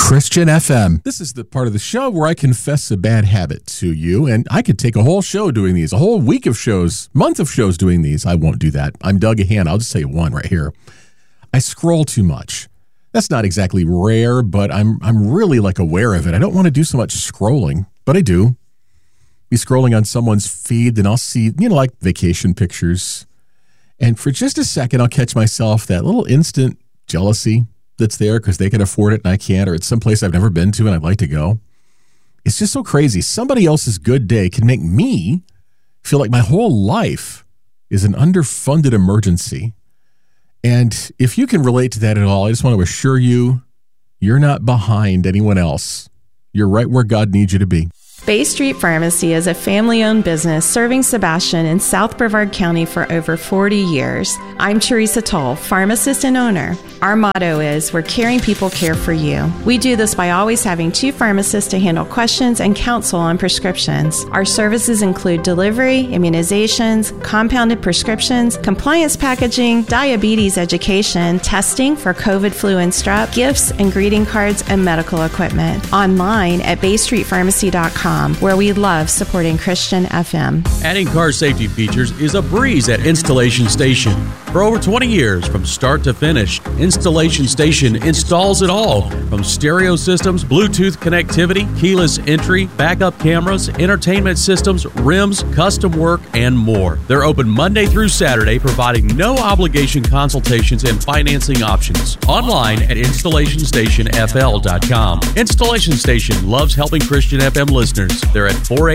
Christian FM. This is the part of the show where I confess a bad habit to you, and I could take a whole show doing these, a whole week of shows, month of shows doing these. I won't do that. I'm Doug Gahan. I'll just say one right here. I scroll too much. That's not exactly rare, but I'm really aware of it. I don't want to do so much scrolling, but I do. Be scrolling on someone's feed, and I'll see, vacation pictures. And for just a second, I'll catch myself that little instant jealousy that's there because they can afford it and I can't, or it's someplace I've never been to and I'd like to go. It's just so crazy. Somebody else's good day can make me feel like my whole life is an underfunded emergency. And if you can relate to that at all, I just want to assure you, you're not behind anyone else. You're right where God needs you to be. Bay Street Pharmacy is a family-owned business serving Sebastian in South Brevard County for over 40 years. I'm Teresa Toll, pharmacist and owner. Our motto is, we're caring people care for you. We do this by always having 2 pharmacists to handle questions and counsel on prescriptions. Our services include delivery, immunizations, compounded prescriptions, compliance packaging, diabetes education, testing for COVID, flu, and strep, gifts and greeting cards, and medical equipment. Online at baystreetpharmacy.com. where we love supporting Christian FM. Adding car safety features is a breeze at Installation Station. For over 20 years, from start to finish, Installation Station installs it all, from stereo systems, Bluetooth connectivity, keyless entry, backup cameras, entertainment systems, rims, custom work, and more. They're open Monday through Saturday, providing no obligation consultations and financing options. Online at installationstationfl.com. Installation Station loves helping Christian FM listeners. They're at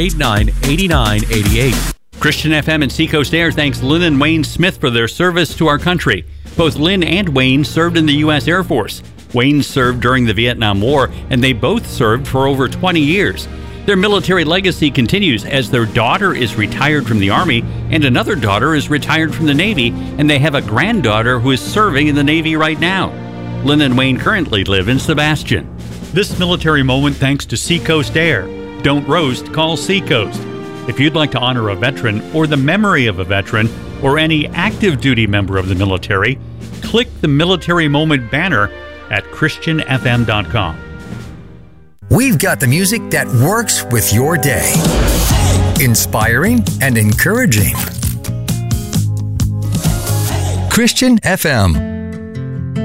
489-8988. Christian FM and Seacoast Air thanks Lynn and Wayne Smith for their service to our country. Both Lynn and Wayne served in the U.S. Air Force. Wayne served during the Vietnam War, and they both served for over 20 years. Their military legacy continues as their daughter is retired from the Army and another daughter is retired from the Navy, and they have a granddaughter who is serving in the Navy right now. Lynn and Wayne currently live in Sebastian. This military moment thanks to Seacoast Air. Don't roast, call Seacoast. If you'd like to honor a veteran or the memory of a veteran or any active duty member of the military, click the Military Moment banner at christianfm.com. We've got the music that works with your day. Inspiring and encouraging. Christian FM.